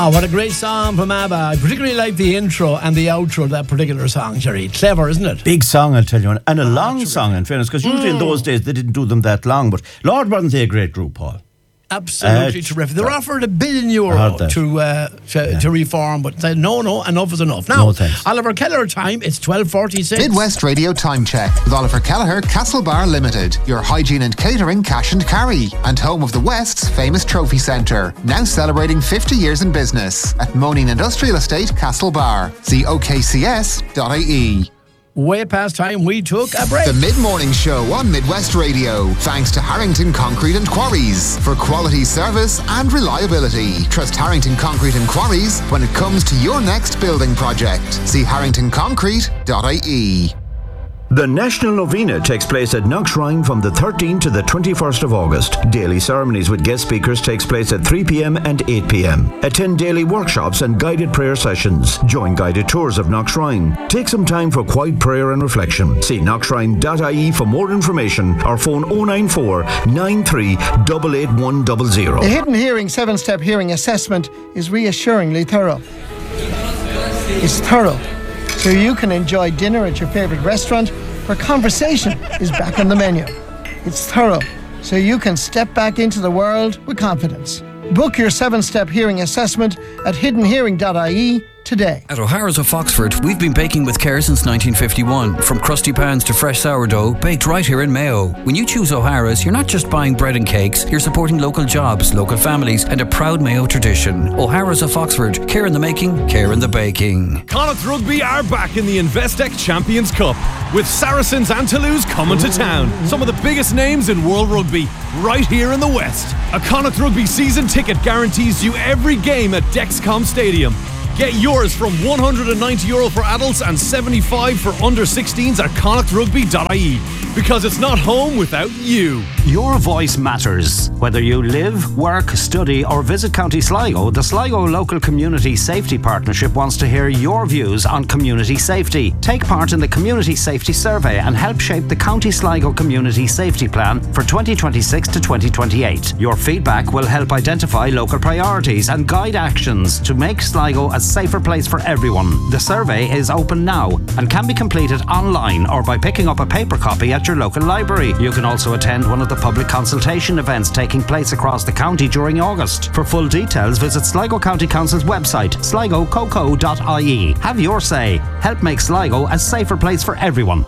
Oh, what a great song from ABBA. I particularly like the intro and the outro of that particular song, Jerry. Clever, isn't it? Big song, I'll tell you. And a long song, in fairness, because usually in those days they didn't do them that long. But Lord, weren't they a great group, Paul? Absolutely terrific. They were offered €1 billion to reform, but said, no, enough is enough. Now, Oliver Kelleher time, it's 12:46. Midwest Radio Time Check with Oliver Kelleher, Castlebar Limited, your hygiene and catering cash and carry, and home of the West's famous trophy centre. Now celebrating 50 years in business at Moaning Industrial Estate, Castlebar. See okcs.ie. Way past time, we took a break. The Mid-Morning Show on Midwest Radio. Thanks to Harrington Concrete and Quarries for quality service and reliability. Trust Harrington Concrete and Quarries when it comes to your next building project. See harringtonconcrete.ie. The National Novena takes place at Knockshrine from the 13th to the 21st of August. Daily ceremonies with guest speakers takes place at 3 p.m. and 8 p.m. Attend daily workshops and guided prayer sessions. Join guided tours of Knockshrine. Take some time for quiet prayer and reflection. See knockshrine.ie for more information or phone 094 93 88100. The Hidden Hearing 7-step hearing assessment is reassuringly thorough. It's thorough, so you can enjoy dinner at your favourite restaurant where conversation is back on the menu. It's thorough, so you can step back into the world with confidence. Book your 7-step hearing assessment at hiddenhearing.ie today. At O'Hara's of Foxford, we've been baking with care since 1951. From crusty pans to fresh sourdough, baked right here in Mayo. When you choose O'Hara's, you're not just buying bread and cakes, you're supporting local jobs, local families, and a proud Mayo tradition. O'Hara's of Foxford, care in the making, care in the baking. Connacht Rugby are back in the Investec Champions Cup, with Saracens and Toulouse coming to town. Some of the biggest names in World Rugby, right here in the West. A Connacht Rugby season ticket guarantees you every game at Dexcom Stadium. Get yours from €190 for adults and $75 for under 16s at connachtrugby.ie, because it's not home without you. Your voice matters. Whether you live, work, study or visit County Sligo, the Sligo Local Community Safety Partnership wants to hear your views on community safety. Take part in the Community Safety Survey and help shape the County Sligo Community Safety Plan for 2026 to 2028. Your feedback will help identify local priorities and guide actions to make Sligo a safer place for everyone. The survey is open now and can be completed online or by picking up a paper copy at your local library. You can also attend one of the public consultation events taking place across the county during August. For full details, visit Sligo County Council's website, sligococo.ie. Have your say. Help make Sligo a safer place for everyone.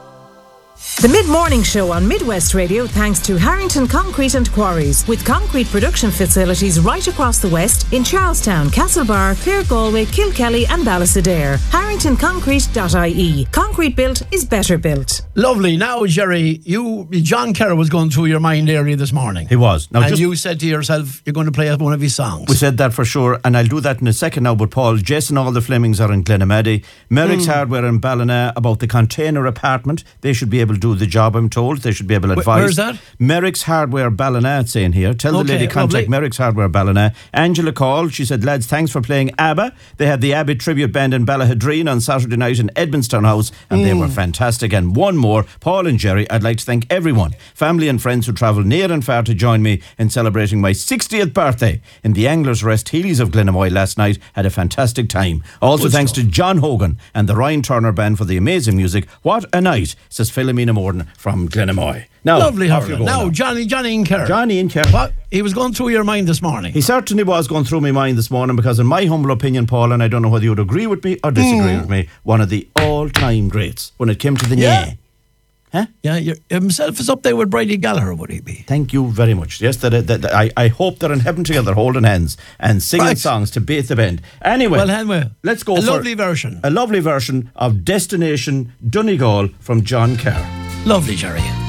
The Mid-Morning Show on Midwest Radio thanks to Harrington Concrete and Quarries, with concrete production facilities right across the West in Charlestown, Castlebar, Clare Galway, Kilkelly and Ballysadare. harringtonconcrete.ie. Concrete built is better built. Lovely. Now, Jerry, John Kerr was going through your mind area this morning. He was. Now, and you said to yourself, you're going to play one of his songs. We said that for sure, and I'll do that in a second now, but Paul, Jason, all the Flemings are in Glenamaddy. Merrick's Hardware in Ballina about the container apartment. They should be able to do the job, I'm told. They should be able to advise. Where's that? Merrick's Hardware Ballina, it's saying here. Tell the lady, contact Merrick's Hardware Ballina. Angela called. She said, lads, thanks for playing ABBA. They had the ABBA tribute band in Ballahadreen on Saturday night in Edmonstown House, and they were fantastic. And one more, Paul and Jerry, I'd like to thank everyone, family and friends who travelled near and far to join me in celebrating my 60th birthday in the Anglers Rest Heelys of Glenamoy last night. Had a fantastic time. Also thanks to John Hogan and the Ryan Turner Band for the amazing music. What a night, says Philomena Morden from Glenamoy. Now, lovely. Now, Johnny in Kerr. Johnny in Kerr. What? He was going through your mind this morning. He certainly was going through my mind this morning because, in my humble opinion, Paul, and I don't know whether you would agree with me or disagree with me, one of the all-time greats when it came to the Huh? Yeah, himself is up there with Brady Gallagher, would he be? Thank you very much. Yes, I hope they're in heaven together, holding hands and singing songs to beat the bend. Anyway, let's go for a lovely version of Destination Donegal from John Kerr. Lovely, Jerry.